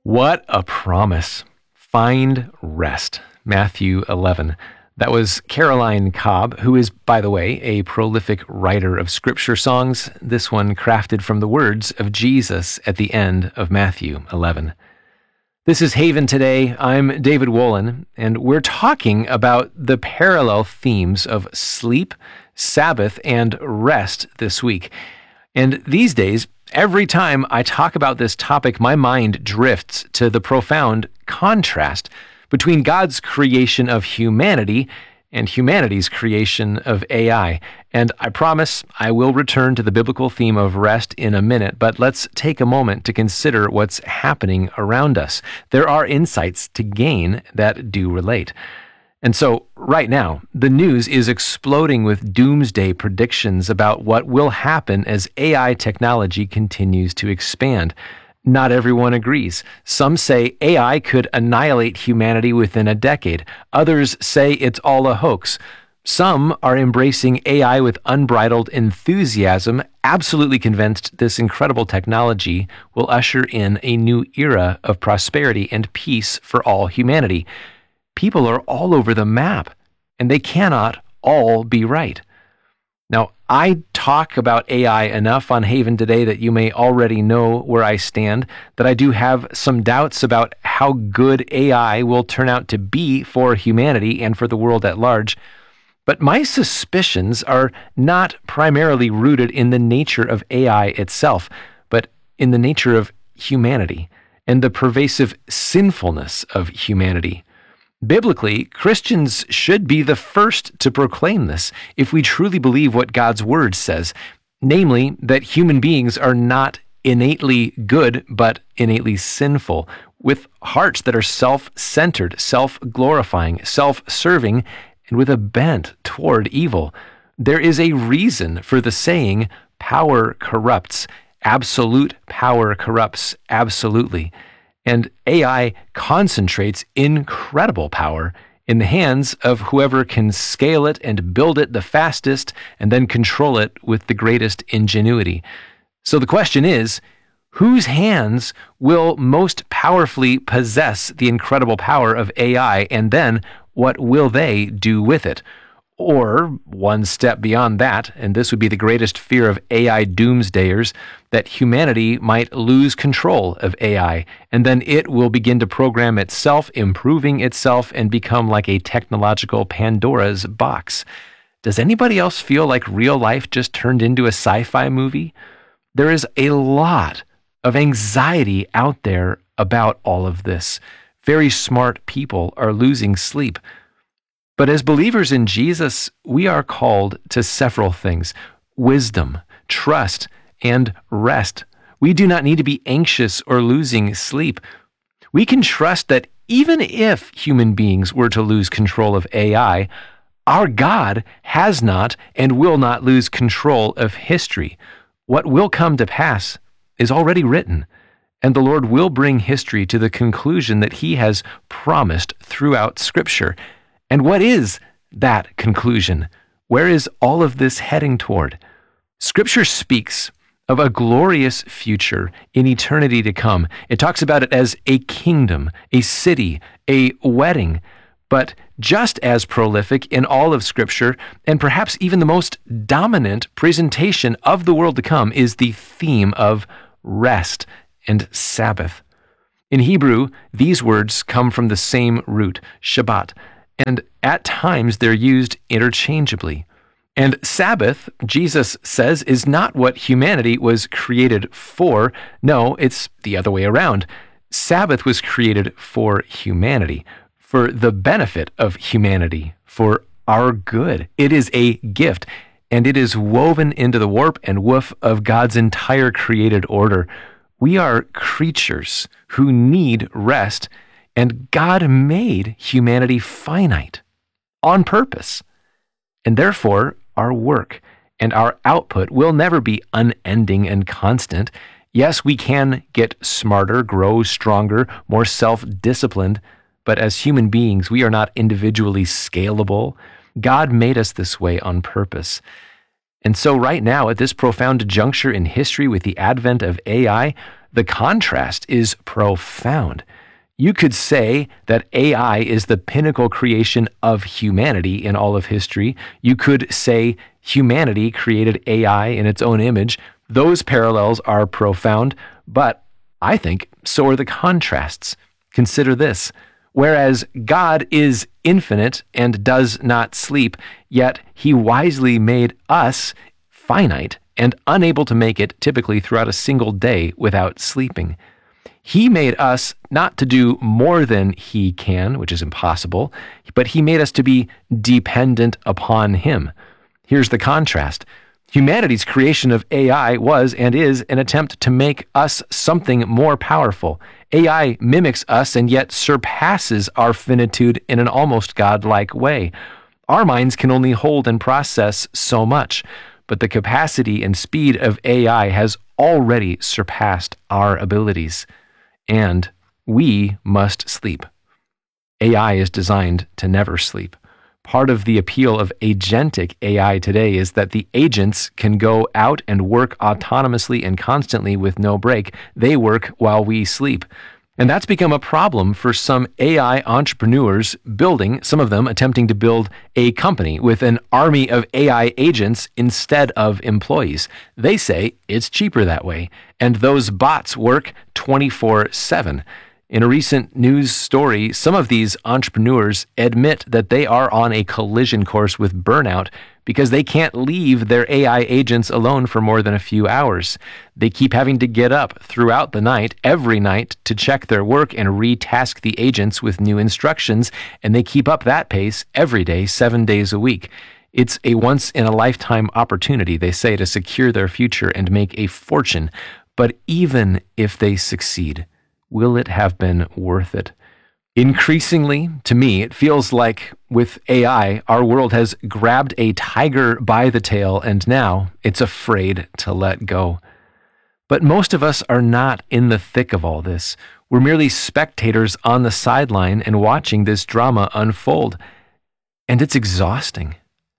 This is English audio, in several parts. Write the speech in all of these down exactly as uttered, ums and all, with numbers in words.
What a promise. Find rest. Matthew eleven. That was Caroline Cobb, who is, by the way, a prolific writer of scripture songs, this one crafted from the words of Jesus at the end of Matthew eleven. This is Haven Today. I'm David Wolin, and we're talking about the parallel themes of sleep, Sabbath, and rest this week. And these days, every time I talk about this topic, my mind drifts to the profound contrast between God's creation of humanity and humanity's creation of A I. And I promise I will return to the biblical theme of rest in a minute, but let's take a moment to consider what's happening around us. There are insights to gain that do relate. And so, right now, the news is exploding with doomsday predictions about what will happen as A I technology continues to expand. Not everyone agrees. Some say A I could annihilate humanity within a decade. Others say it's all a hoax. Some are embracing A I with unbridled enthusiasm, absolutely convinced this incredible technology will usher in a new era of prosperity and peace for all humanity. People are all over the map, and they cannot all be right. Now, I talk about A I enough on Haven Today that you may already know where I stand, that I do have some doubts about how good A I will turn out to be for humanity and for the world at large. But my suspicions are not primarily rooted in the nature of A I itself, but in the nature of humanity and the pervasive sinfulness of humanity. Biblically, Christians should be the first to proclaim this if we truly believe what God's Word says, namely that human beings are not innately good, but innately sinful, with hearts that are self-centered, self-glorifying, self-serving, and with a bent toward evil. There is a reason for the saying, power corrupts. Absolute power corrupts absolutely. And A I concentrates incredible power in the hands of whoever can scale it and build it the fastest and then control it with the greatest ingenuity. So the question is, whose hands will most powerfully possess the incredible power of A I, and then what will they do with it? Or, one step beyond that, and this would be the greatest fear of A I doomsdayers, that humanity might lose control of A I, and then it will begin to program itself, improving itself, and become like a technological Pandora's box. Does anybody else feel like real life just turned into a sci-fi movie? There is a lot of anxiety out there about all of this. Very smart people are losing sleep. But as believers in Jesus, we are called to several things: wisdom, trust, and rest. We do not need to be anxious or losing sleep. We can trust that even if human beings were to lose control of A I, our God has not and will not lose control of history. What will come to pass is already written, and the Lord will bring history to the conclusion that He has promised throughout Scripture. And what is that conclusion? Where is all of this heading toward? Scripture speaks of a glorious future in eternity to come. It talks about it as a kingdom, a city, a wedding. But just as prolific in all of Scripture, and perhaps even the most dominant presentation of the world to come, is the theme of rest and Sabbath. In Hebrew, these words come from the same root, Shabbat, and at times they're used interchangeably. And Sabbath, Jesus says, is not what humanity was created for. No, it's the other way around. Sabbath was created for humanity, for the benefit of humanity, for our good. It is a gift, and it is woven into the warp and woof of God's entire created order. We are creatures who need rest, and God made humanity finite on purpose. And therefore, our work and our output will never be unending and constant. Yes, we can get smarter, grow stronger, more self-disciplined, but as human beings, we are not individually scalable. God made us this way on purpose. And so right now, at this profound juncture in history with the advent of A I, the contrast is profound. You could say that A I is the pinnacle creation of humanity in all of history. You could say humanity created A I in its own image. Those parallels are profound, but I think so are the contrasts. Consider this. Whereas God is infinite and does not sleep, yet he wisely made us finite and unable to make it typically throughout a single day without sleeping. He made us not to do more than he can, which is impossible, but he made us to be dependent upon him. Here's the contrast. Humanity's creation of A I was and is an attempt to make us something more powerful. A I mimics us and yet surpasses our finitude in an almost godlike way. Our minds can only hold and process so much, but the capacity and speed of A I has already surpassed our abilities. And we must sleep. A I is designed to never sleep. Part of the appeal of agentic A I today is that the agents can go out and work autonomously and constantly with no break. They work while we sleep. And that's become a problem for some A I entrepreneurs building, some of them attempting to build a company with an army of A I agents instead of employees. They say it's cheaper that way, and those bots work twenty-four seven. In a recent news story, some of these entrepreneurs admit that they are on a collision course with burnout because they can't leave their A I agents alone for more than a few hours. They keep having to get up throughout the night, every night, to check their work and retask the agents with new instructions, and they keep up that pace every day, seven days a week. It's a once-in-a-lifetime opportunity, they say, to secure their future and make a fortune. But even if they succeed, will it have been worth it? Increasingly, to me, it feels like with A I, our world has grabbed a tiger by the tail and now it's afraid to let go. But most of us are not in the thick of all this. We're merely spectators on the sideline and watching this drama unfold. And it's exhausting.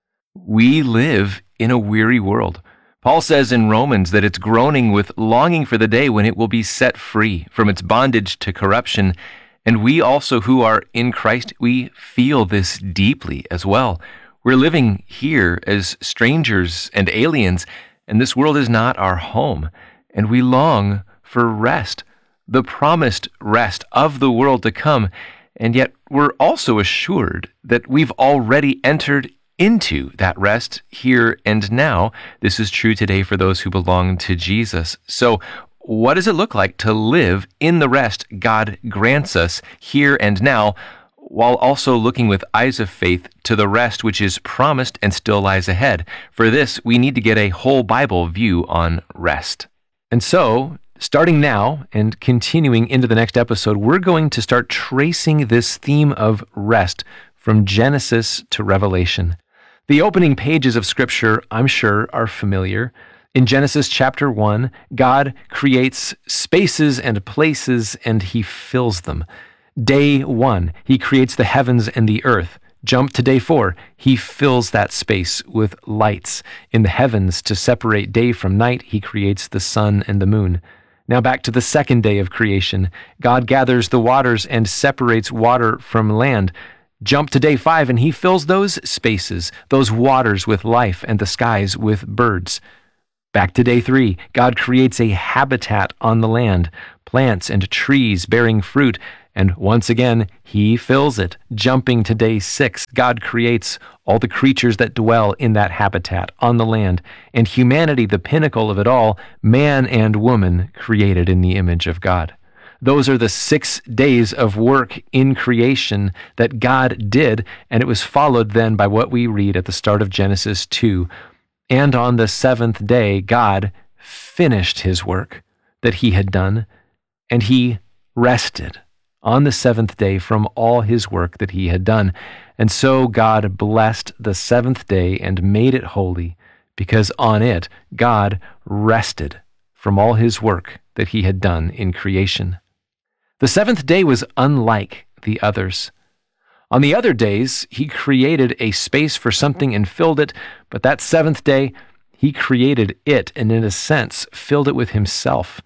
We live in a weary world. Paul says in Romans that it's groaning with longing for the day when it will be set free from its bondage to corruption. And we also who are in Christ, we feel this deeply as well. We're living here as strangers and aliens, and this world is not our home. And we long for rest, the promised rest of the world to come. And yet we're also assured that we've already entered into that rest here and now. This is true today for those who belong to Jesus. So what does it look like to live in the rest God grants us here and now, while also looking with eyes of faith to the rest which is promised and still lies ahead? For this, we need to get a whole Bible view on rest. And so, starting now and continuing into the next episode, we're going to start tracing this theme of rest from Genesis to Revelation. The opening pages of Scripture, I'm sure, are familiar. In Genesis chapter one, God creates spaces and places and he fills them. Day one, he creates the heavens and the earth. Jump to day four, he fills that space with lights. In the heavens, to separate day from night, he creates the sun and the moon. Now back to the second day of creation. God gathers the waters and separates water from land. Jump to day five, and he fills those spaces, those waters with life, and the skies with birds. Back to day three, God creates a habitat on the land, plants and trees bearing fruit, and once again, he fills it. Jumping to day six, God creates all the creatures that dwell in that habitat on the land, and humanity, the pinnacle of it all, man and woman created in the image of God. Those are the six days of work in creation that God did, and it was followed then by what we read at the start of Genesis two. And on the seventh day, God finished his work that he had done, and he rested on the seventh day from all his work that he had done. And so God blessed the seventh day and made it holy, because on it God rested from all his work that he had done in creation. The seventh day was unlike the others. On the other days, he created a space for something and filled it, but that seventh day, he created it and in a sense filled it with himself.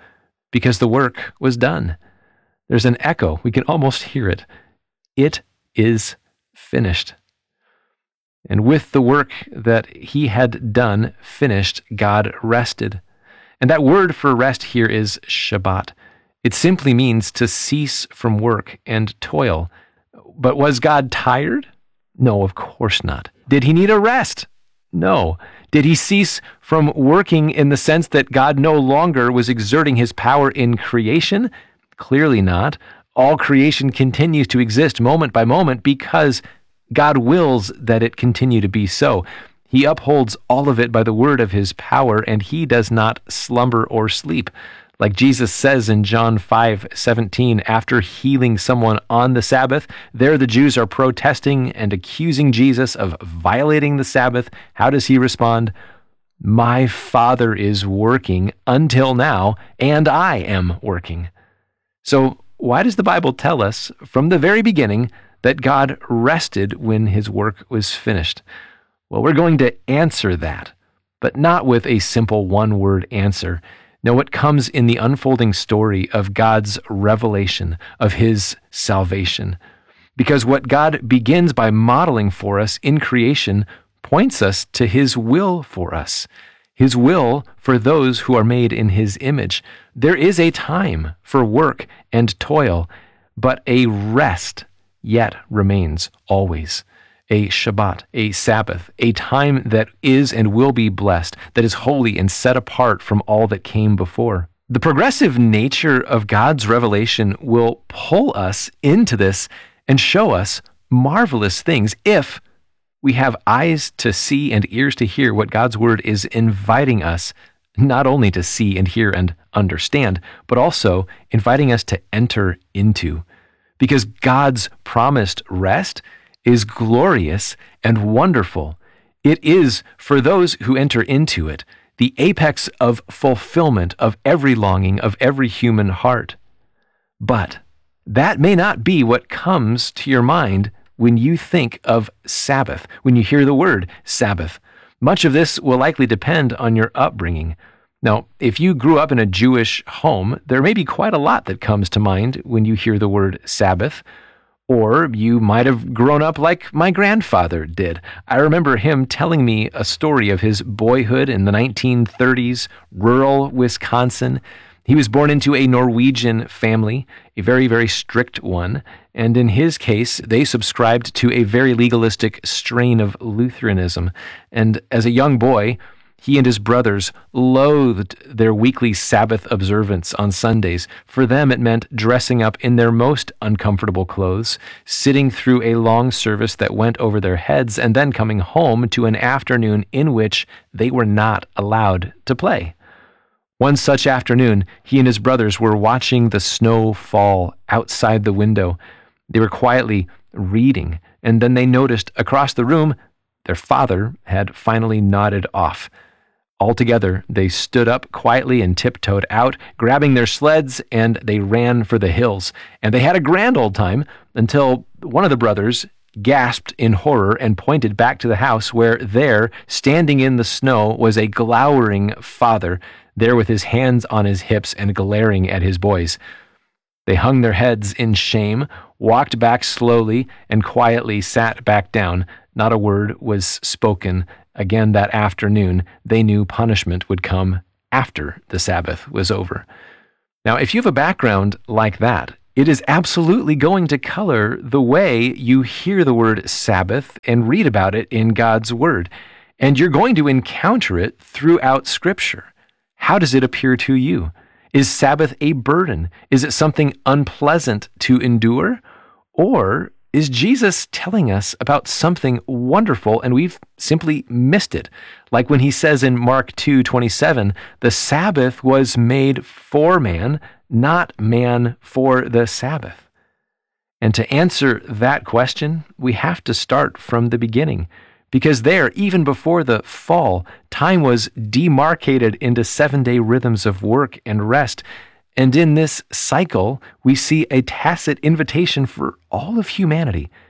because the work was done. There's an echo. We can almost hear it. It is finished. And with the work that he had done finished, God rested. And that word for rest here is Shabbat. It simply means to cease from work and toil. But was God tired? No, of course not. Did he need a rest? No. Did he cease from working in the sense that God no longer was exerting his power in creation? Clearly not. All creation continues to exist moment by moment because God wills that it continue to be so. He upholds all of it by the word of his power, and he does not slumber or sleep. Like Jesus says in John five seventeen, after healing someone on the Sabbath, there the Jews are protesting and accusing Jesus of violating the Sabbath. How does he respond? My Father is working until now, and I am working. So why does the Bible tell us from the very beginning that God rested when his work was finished? Well, we're going to answer that, but not with a simple one-word answer. No, it comes in the unfolding story of God's revelation of his salvation. Because what God begins by modeling for us in creation points us to his will for us, his will for those who are made in his image. There is a time for work and toil, but a rest yet remains always. A Shabbat, a Sabbath, a time that is and will be blessed, that is holy and set apart from all that came before. The progressive nature of God's revelation will pull us into this and show us marvelous things if we have eyes to see and ears to hear what God's word is inviting us not only to see and hear and understand, but also inviting us to enter into. Because God's promised rest is glorious and wonderful. It is, for those who enter into it, the apex of fulfillment of every longing of every human heart. But that may not be what comes to your mind when you think of Sabbath, when you hear the word Sabbath. Much of this will likely depend on your upbringing. Now, if you grew up in a Jewish home, there may be quite a lot that comes to mind when you hear the word Sabbath. Or you might have grown up like my grandfather did. I remember him telling me a story of his boyhood in the nineteen thirties, rural Wisconsin. He was born into a Norwegian family, a very, very strict one. And in his case, they subscribed to a very legalistic strain of Lutheranism. And as a young boy, he and his brothers loathed their weekly Sabbath observance on Sundays. For them, it meant dressing up in their most uncomfortable clothes, sitting through a long service that went over their heads, and then coming home to an afternoon in which they were not allowed to play. One such afternoon, he and his brothers were watching the snow fall outside the window. They were quietly reading, and then they noticed across the room their father had finally nodded off. Altogether, they stood up quietly and tiptoed out, grabbing their sleds, and they ran for the hills. And they had a grand old time until one of the brothers gasped in horror and pointed back to the house where there, standing in the snow, was a glowering father, there with his hands on his hips and glaring at his boys. They hung their heads in shame, walked back slowly, and quietly sat back down. Not a word was spoken. Again that afternoon, they knew punishment would come after the Sabbath was over. Now, if you have a background like that, it is absolutely going to color the way you hear the word Sabbath and read about it in God's Word. And you're going to encounter it throughout Scripture. How does it appear to you? Is Sabbath a burden? Is it something unpleasant to endure? Or is Jesus telling us about something wonderful and we've simply missed it? Like when he says in Mark two twenty-seven, the Sabbath was made for man, not man for the Sabbath. And to answer that question, we have to start from the beginning. Because there, even before the fall, time was demarcated into seven-day rhythms of work and rest. And in this cycle, we see a tacit invitation for all of humanity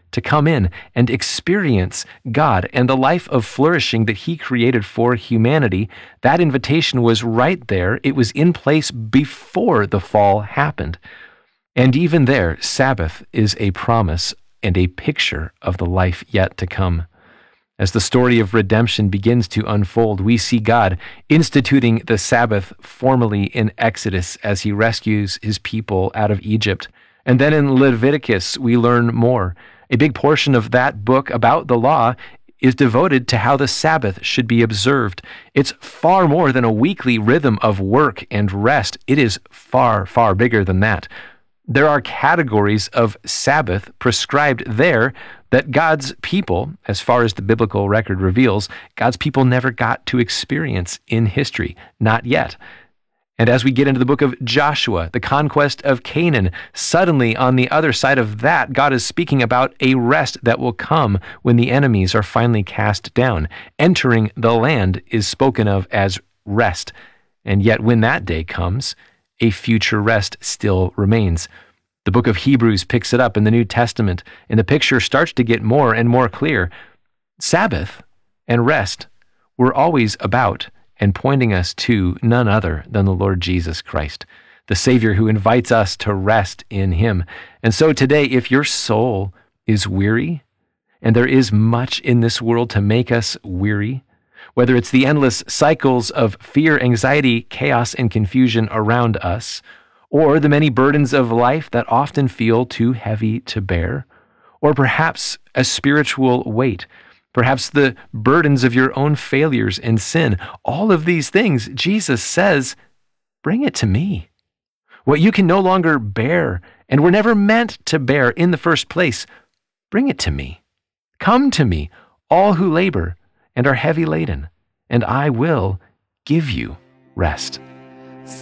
to come in and experience God and the life of flourishing that he created for humanity. That invitation was right there. It was in place before the fall happened. And even there, Sabbath is a promise and a picture of the life yet to come. As the story of redemption begins to unfold, we see God instituting the Sabbath formally in Exodus as he rescues his people out of Egypt. And then in Leviticus, we learn more. A big portion of that book about the law is devoted to how the Sabbath should be observed. It's far more than a weekly rhythm of work and rest. It is far, far bigger than that. There are categories of Sabbath prescribed there that God's people, as far as the biblical record reveals, God's people never got to experience in history, not yet. And as we get into the book of Joshua, the conquest of Canaan, suddenly on the other side of that, God is speaking about a rest that will come when the enemies are finally cast down. Entering the land is spoken of as rest, and yet when that day comes, a future rest still remains. The book of Hebrews picks it up in the New Testament, and the picture starts to get more and more clear. Sabbath and rest were always about and pointing us to none other than the Lord Jesus Christ, the Savior who invites us to rest in him. And so today, if your soul is weary, and there is much in this world to make us weary, whether it's the endless cycles of fear, anxiety, chaos, and confusion around us, or the many burdens of life that often feel too heavy to bear, or perhaps a spiritual weight, perhaps the burdens of your own failures and sin, all of these things, Jesus says, bring it to me. What you can no longer bear and were never meant to bear in the first place, bring it to me. Come to me, all who labor and are heavy laden, and I will give you rest.